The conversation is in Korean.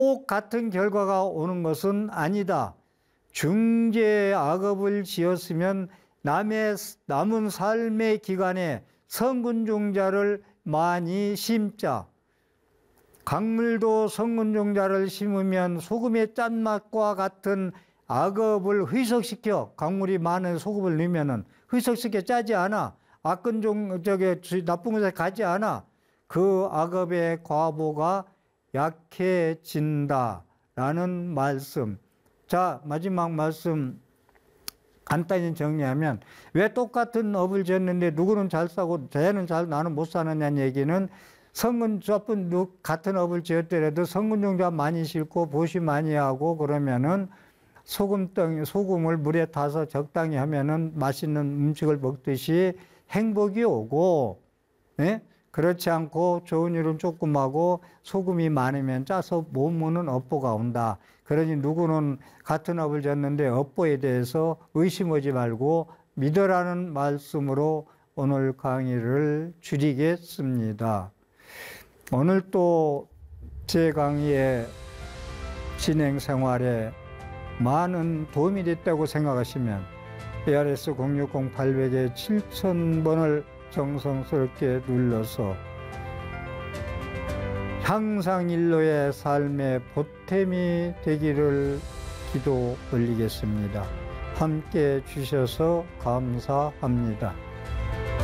꼭 같은 결과가 오는 것은 아니다. 중죄 악업을 지었으면 남은 삶의 기간에 성근종자를 많이 심자. 강물도 성근종자를 심으면 소금의 짠맛과 같은 악업을 희석시켜. 강물이 많은 소금을 넣으면은 희석시켜 짜지 않아. 나쁜 곳에 가지 않아. 그 악업의 과보가 약해진다라는 말씀. 자, 마지막 말씀 간단히 정리하면, 왜 똑같은 업을 지었는데 누구는 잘 사고 쟤는 나는 못 사느냐는 얘기는, 같은 업을 지었더라도 성근종자 많이 싣고 보시 많이 하고 그러면은 소금을 물에 타서 적당히 하면은 맛있는 음식을 먹듯이 행복이 오고, 예? 그렇지 않고 좋은 일은 조금 하고 소금이 많으면 짜서 못 먹는 업보가 온다. 그러니 누구는 같은 업을 졌는데 업보에 대해서 의심하지 말고 믿으라는 말씀으로 오늘 강의를 줄이겠습니다. 오늘 또 제 강의의 진행 생활에 많은 도움이 됐다고 생각하시면 ARS 060-800에 7000번을 정성스럽게 눌러서 향상일로의 삶의 보탬이 되기를 기도 올리겠습니다. 함께 해주셔서 감사합니다.